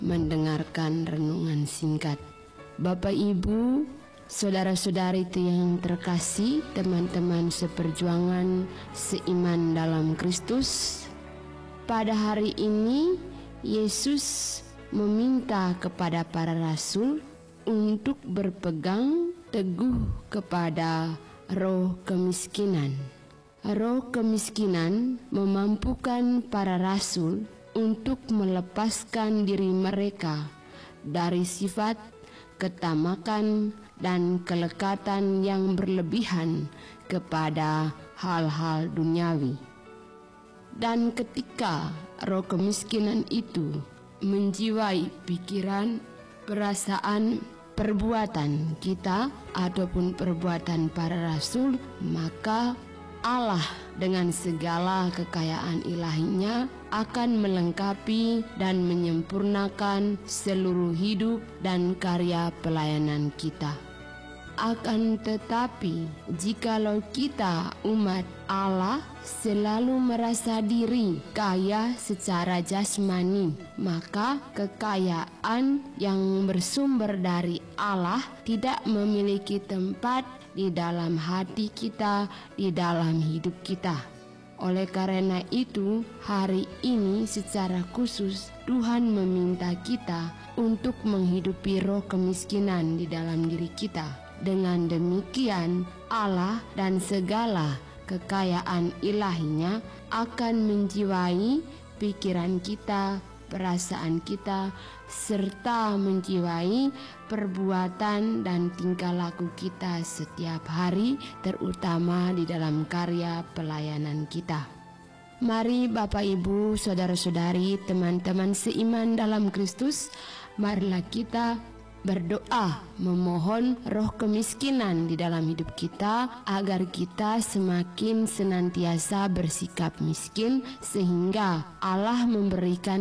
mendengarkan renungan singkat. Bapak Ibu, saudara-saudari yang terkasih, teman-teman seperjuangan seiman dalam Kristus, pada hari ini Yesus meminta kepada para rasul untuk berpegang teguh kepada roh kemiskinan. Roh kemiskinan memampukan para rasul untuk melepaskan diri mereka dari sifat ketamakan dan kelekatan yang berlebihan kepada hal-hal duniawi. Dan ketika roh kemiskinan itu menjiwai pikiran, perasaan, perbuatan kita ataupun perbuatan para rasul, maka Allah dengan segala kekayaan ilahinya akan melengkapi dan menyempurnakan seluruh hidup dan karya pelayanan kita. Akan tetapi, jikalau kita umat Allah selalu merasa diri kaya secara jasmani, maka kekayaan yang bersumber dari Allah tidak memiliki tempat di dalam hati kita, di dalam hidup kita. Oleh karena itu, hari ini secara khusus Tuhan meminta kita untuk menghidupi roh kemiskinan di dalam diri kita. Dengan demikian, Allah dan segala kekayaan ilahinya akan menjiwai pikiran kita, perasaan kita, serta menjiwai perbuatan dan tingkah laku kita setiap hari, terutama di dalam karya pelayanan kita. Mari Bapak Ibu, saudara-saudari, teman-teman seiman dalam Kristus, marilah kita berdoa memohon roh kemiskinan di dalam hidup kita agar kita semakin senantiasa bersikap miskin, sehingga Allah memberikan